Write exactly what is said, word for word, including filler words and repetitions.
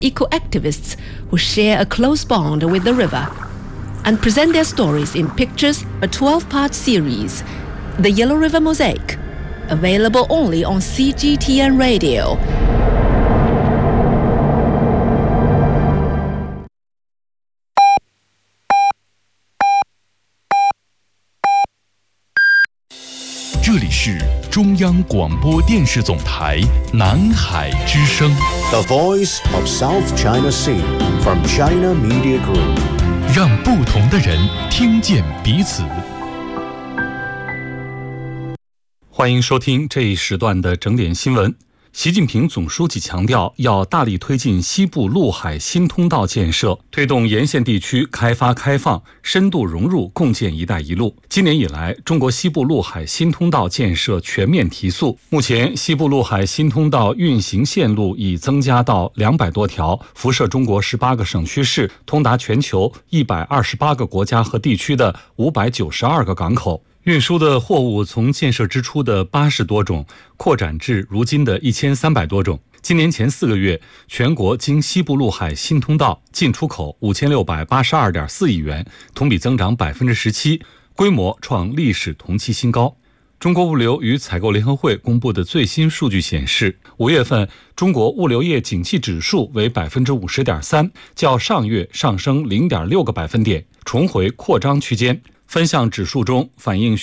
eco-activists who share a close bond with the river and present their stories in Pictures, a twelve-part series, The Yellow River Mosaic, available only on C G T N Radio. 《这里是中央广播电视总台南海之声 The Voice of South China Sea from China Media Group， 让不同的人听见彼此。欢迎收听这一时段的整点新闻。习近平总书记强调，要大力推进西部陆海新通道建设，推动沿线地区开发开放，深度融入共建“一带一路”。今年以来，中国西部陆海新通道建设全面提速。目前，西部陆海新通道运行线路已增加到两百多条，辐射中国十八个省区市，通达全球一百二十八个国家和地区的五百九十二个港口。运输的货物从建设之初的八十多种扩展至如今的一千三百多种。今年前四个月，全国经西部陆海新通道进出口五千六百八十二点四亿元，同比增长百分之十七，规模创历史同期新高。中国物流与采购联合会公布的最新数据显示，五月份中国物流业景气指数为百分之五十点三，较上月上升零点六个百分点，重回扩张区间。分项指数中反映